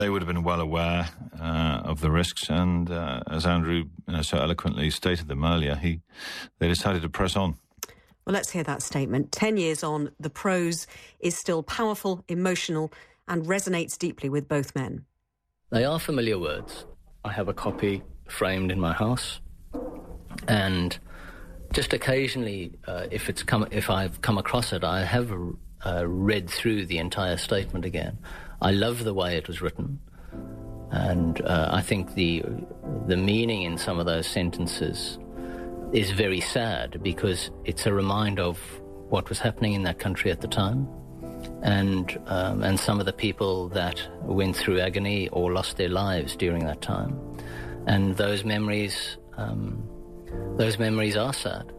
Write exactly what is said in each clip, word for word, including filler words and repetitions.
They would have been well aware uh, of the risks, and uh, as Andrew you know, so eloquently stated them earlier, he they decided to press on. Well, let's hear that statement. Ten years on, the prose is still powerful, emotional, and resonates deeply with both men. They are familiar words. I have a copy framed in my house, and just occasionally, uh, if it's come, if I've come across it, I have uh, read through the entire statement again. I love the way it was written, and uh, I think the the meaning in some of those sentences is very sad, because it's a reminder of what was happening in that country at the time, and um, and some of the people that went through agony or lost their lives during that time, and those memories, um, those memories are sad.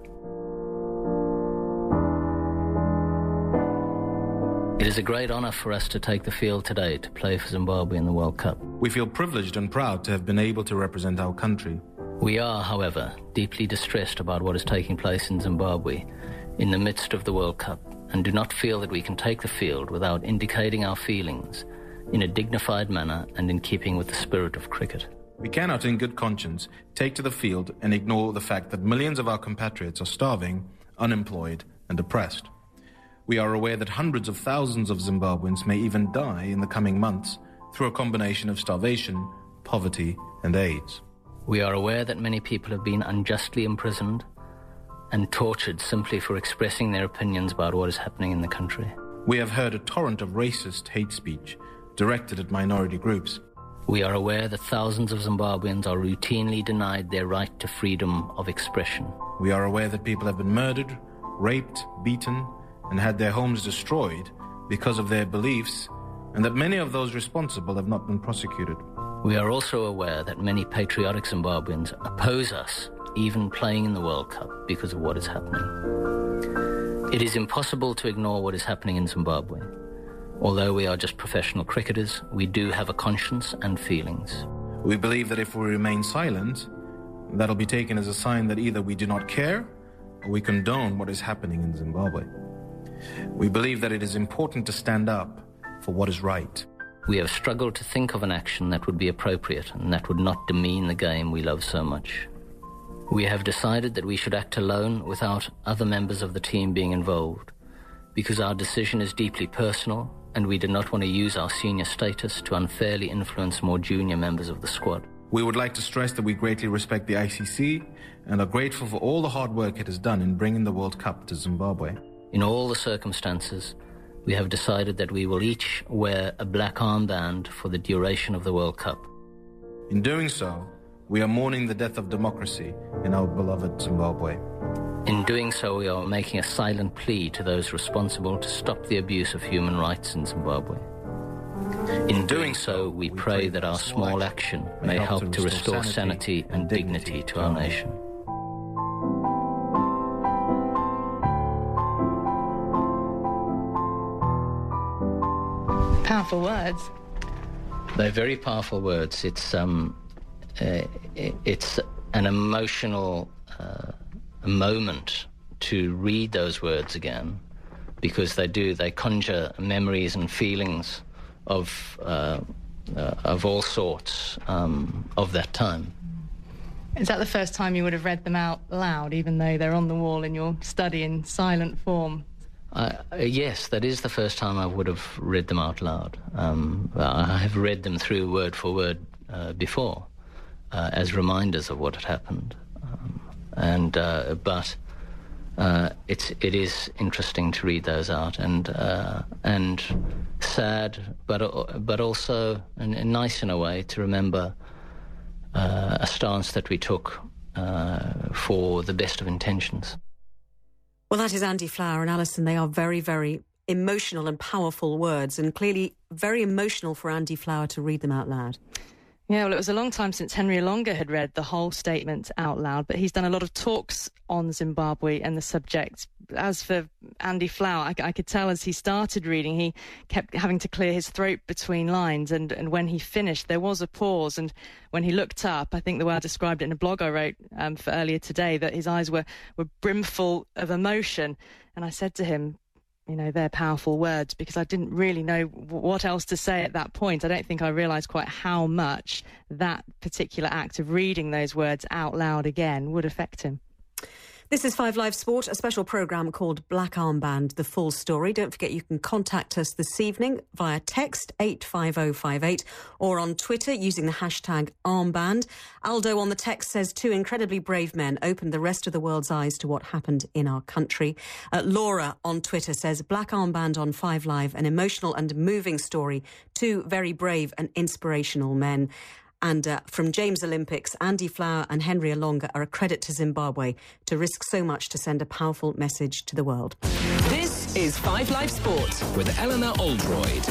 It is a great honour for us to take the field today to play for Zimbabwe in the World Cup. We feel privileged and proud to have been able to represent our country. We are, however, deeply distressed about what is taking place in Zimbabwe in the midst of the World Cup, and do not feel that we can take the field without indicating our feelings in a dignified manner and in keeping with the spirit of cricket. We cannot, in good conscience, take to the field and ignore the fact that millions of our compatriots are starving, unemployed, and oppressed. We are aware that hundreds of thousands of Zimbabweans may even die in the coming months through a combination of starvation, poverty, and AIDS. We are aware that many people have been unjustly imprisoned and tortured simply for expressing their opinions about what is happening in the country. We have heard a torrent of racist hate speech directed at minority groups. We are aware that thousands of Zimbabweans are routinely denied their right to freedom of expression. We are aware that people have been murdered, raped, beaten, and had their homes destroyed because of their beliefs, and that many of those responsible have not been prosecuted. We are also aware that many patriotic Zimbabweans oppose us even playing in the World Cup because of what is happening. It is impossible to ignore what is happening in Zimbabwe. Although we are just professional cricketers, we do have a conscience and feelings. We believe that if we remain silent, that'll be taken as a sign that either we do not care or we condone what is happening in Zimbabwe. We believe that it is important to stand up for what is right. We have struggled to think of an action that would be appropriate and that would not demean the game we love so much. We have decided that we should act alone without other members of the team being involved, because our decision is deeply personal and we do not want to use our senior status to unfairly influence more junior members of the squad. We would like to stress that we greatly respect the I C C and are grateful for all the hard work it has done in bringing the World Cup to Zimbabwe. In all the circumstances, we have decided that we will each wear a black armband for the duration of the World Cup. In doing so, we are mourning the death of democracy in our beloved Zimbabwe. In doing so, we are making a silent plea to those responsible to stop the abuse of human rights in Zimbabwe. In doing so, we pray that our small action may help to restore sanity and dignity to our nation. Powerful words. They're very powerful words. It's um, uh, it's an emotional uh, moment to read those words again, because they do they conjure memories and feelings of uh, uh, of all sorts um, of that time. Is that the first time you would have read them out loud, even though they're on the wall in your study in silent form? Uh, yes, that is the first time I would have read them out loud. Um, I have read them through word for word uh, before, uh, as reminders of what had happened. Um, and uh, but uh, it's it is interesting to read those out, and uh, and sad, but but also and, and nice in a way to remember uh, a stance that we took uh, for the best of intentions. Well, that is Andy Flower and Alison. They are very, very emotional and powerful words, and clearly very emotional for Andy Flower to read them out loud. Yeah, well, it was a long time since Henry Olonga had read the whole statement out loud, but he's done a lot of talks on Zimbabwe and the subject. As for Andy Flower, I, I could tell as he started reading, he kept having to clear his throat between lines, and, and when he finished, there was a pause, and when he looked up, I think the way I described it in a blog I wrote um, for earlier today, that his eyes were, were brimful of emotion, and I said to him, you know, they're powerful words, because I didn't really know what else to say at that point. I don't think I realised quite how much that particular act of reading those words out loud again would affect him. This is Five Live Sport, a special programme called Black Armband, the full story. Don't forget you can contact us this evening via text eight five oh five eight or on Twitter using the hashtag armband. Aldo on the text says two incredibly brave men opened the rest of the world's eyes to what happened in our country. Uh, Laura on Twitter says Black Armband on Five Live, an emotional and moving story. Two very brave and inspirational men. And uh, from James Olympics, Andy Flower and Henry Olonga are a credit to Zimbabwe to risk so much to send a powerful message to the world. This is Five Live Sport with Eleanor Oldroyd.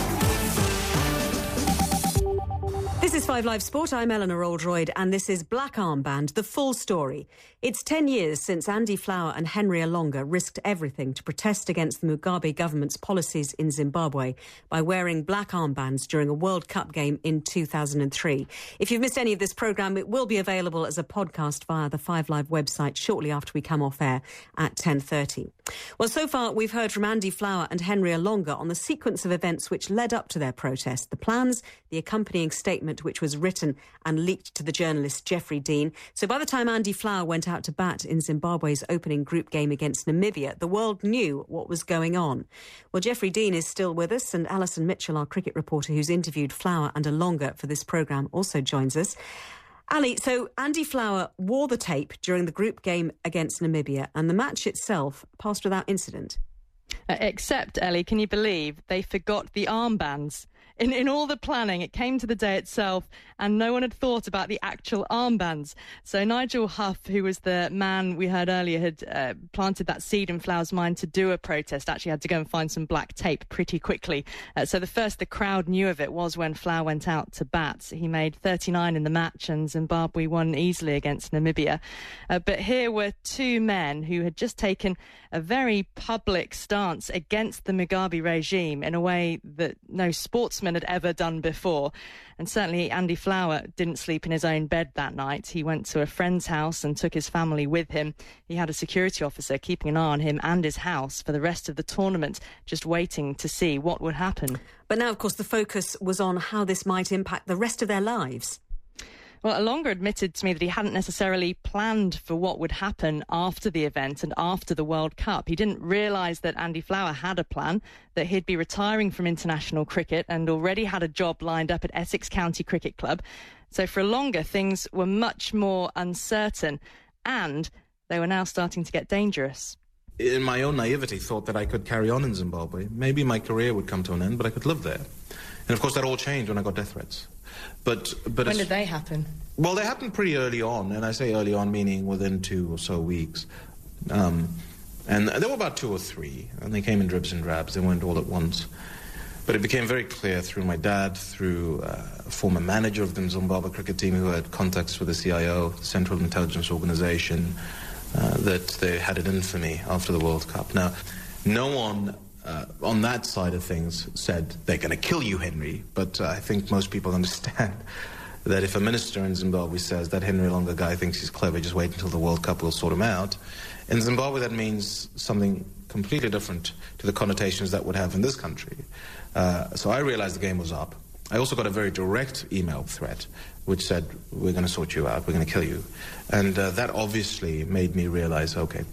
This is Five Live Sport. I'm Eleanor Oldroyd, and this is Black Armband, the full story. It's ten years since Andy Flower and Henry Olonga risked everything to protest against the Mugabe government's policies in Zimbabwe by wearing black armbands during a World Cup game in two thousand three. If you've missed any of this programme, it will be available as a podcast via the Five Live website shortly after we come off air at ten thirty. Well, so far we've heard from Andy Flower and Henry Olonga on the sequence of events which led up to their protest, the plans, the accompanying statement which was written and leaked to the journalist Jeffrey Dean. So by the time Andy Flower went out to bat in Zimbabwe's opening group game against Namibia, the world knew what was going on. Well, Jeffrey Dean is still with us, and Alison Mitchell, our cricket reporter who's interviewed Flower and Olonga for this programme, also joins us. Ali, so Andy Flower wore the tape during the group game against Namibia, and the match itself passed without incident. Uh, except, Ellie, can you believe they forgot the armbands? In, in all the planning, it came to the day itself and no one had thought about the actual armbands. So Nigel Huff, who was the man we heard earlier, had uh, planted that seed in Flower's mind to do a protest, actually had to go and find some black tape pretty quickly. Uh, so the first the crowd knew of it was when Flower went out to bat. He made thirty-nine in the match and Zimbabwe won easily against Namibia. Uh, but here were two men who had just taken a very public stance against the Mugabe regime in a way that no sportsman had ever done before. And certainly Andy Flower didn't sleep in his own bed that night. He went to a friend's house and took his family with him. He had a security officer keeping an eye on him and his house for the rest of the tournament, just waiting to see what would happen. But now, of course, the focus was on how this might impact the rest of their lives. Well, Olonga admitted to me that he hadn't necessarily planned for what would happen after the event and after the World Cup. He didn't realise that Andy Flower had a plan, that he'd be retiring from international cricket and already had a job lined up at Essex County Cricket Club. So for Olonga, things were much more uncertain and they were now starting to get dangerous. In my own naivety, thought that I could carry on in Zimbabwe. Maybe my career would come to an end, but I could live there. And of course, that all changed when I got death threats. But, but when did they happen? Well, they happened pretty early on, and I say early on meaning within two or so weeks. Um, and there were about two or three, and they came in dribs and drabs. They went all at once. But it became very clear through my dad, through uh, a former manager of the Zimbabwe cricket team who had contacts with the C I O, the Central Intelligence Organization, uh, that they had it in for me after the World Cup. Now, no one uh, on that side of things said, they're going to kill you, Henry, but uh, I think most people understand that if a minister in Zimbabwe says that Henry Olonga guy thinks he's clever, just wait until the World Cup, will sort him out. In Zimbabwe, that means something completely different to the connotations that would have in this country. Uh, so I realized the game was up. I also got a very direct email threat, which said, we're going to sort you out, we're going to kill you. And uh, that obviously made me realize, okay,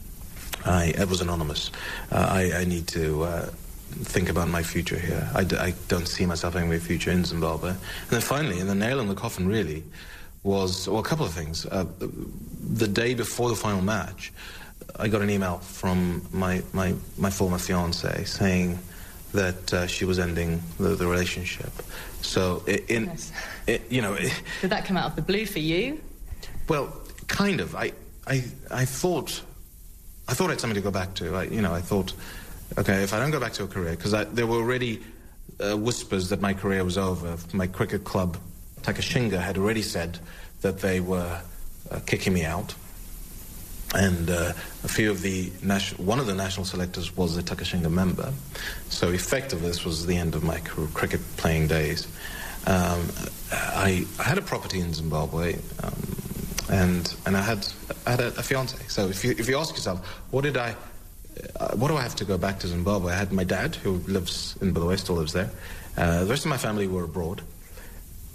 I, it was anonymous. Uh, I, I need to uh, think about my future here. I, d I don't see myself having a future in Zimbabwe. And then finally, and the nail in the coffin really, was, well, a couple of things. Uh, the day before the final match, I got an email from my, my, my former fiancée saying that uh, she was ending the, the relationship. So, in, yes. it, you know... It, Did that come out of the blue for you? Well, kind of. I, I, I thought... I thought I had something to go back to. I, you know, I thought, okay, if I don't go back to a career, because there were already uh, whispers that my career was over. My cricket club, Takashinga, had already said that they were uh, kicking me out. And uh, a few of the, national, one of the national selectors was a Takashinga member. So effectively, this was the end of my cricket playing days. Um, I, I had a property in Zimbabwe, um, and and I had I had a, a fiance. So if you if you ask yourself, what did I uh, what do I have to go back to Zimbabwe? I had my dad, who lives in Bulawayo, still lives there. Uh, the rest of my family were abroad.